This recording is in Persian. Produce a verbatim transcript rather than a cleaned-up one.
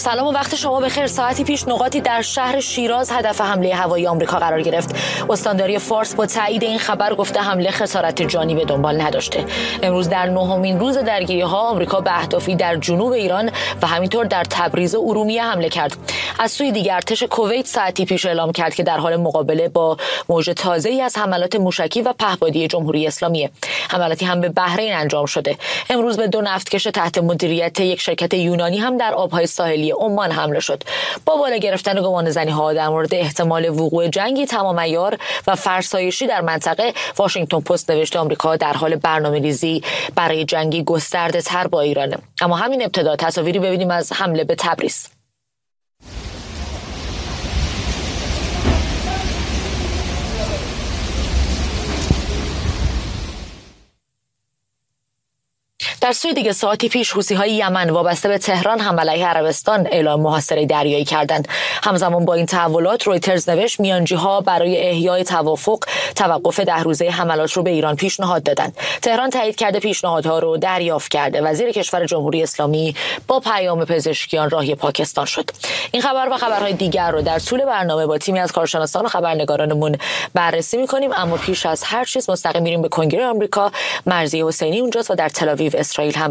سلام و وقت شما بخیر. ساعتی پیش نقاطی در شهر شیراز هدف حمله هوایی آمریکا قرار گرفت. استانداری فارس با تایید این خبر گفته حمله خسارت جانی به دنبال نداشته. امروز در نهمین روز درگیری‌ها آمریکا به اهدافی در جنوب ایران و همینطور در تبریز و ارومیه حمله کرد. از سوی دیگر ارتش کویت ساعتی پیش اعلام کرد که در حال مقابله با موج تازه‌ای از حملات موشکی و پهپادی جمهوری اسلامی. حملاتی هم به بحرین انجام شده. امروز به دو نفتکش تحت مدیریت یک شرکت یونانی هم در آبهای ساحلی عمان حمله شد. با بالا گرفتن گمانه‌زنی‌ها در مورد احتمال وقوع جنگی تمام عیار و فرسایشی در منطقه، واشنگتن پست نوشته آمریکا در حال برنامه‌ریزی برای جنگی گسترده‌تر با ایرانه. اما همین ابتدا تصاویری ببینیم از حمله به تبریز. در سوی دیگه ساعتی پیش حوثی‌های یمن وابسته به تهران هم علیه عربستان اعلام محاصره دریایی کردند. همزمان با این تحولات رویترز نوشت میانجی‌ها برای احیای توافق توقف ده روزه حملات رو به ایران پیشنهاد دادند. تهران تایید کرده پیشنهادها رو دریافت کرده. وزیر کشور جمهوری اسلامی با پیام پزشکیان راهی پاکستان شد. این خبر و خبرهای دیگر رو در طول برنامه با تیمی از کارشناسان و خبرنگارانمون بررسی می‌کنیم، اما پیش از هر چیز مستقیم میریم به کنگره آمریکا. مرضیه حسینی اونجاست و در تل‌آویو اسرائیل هم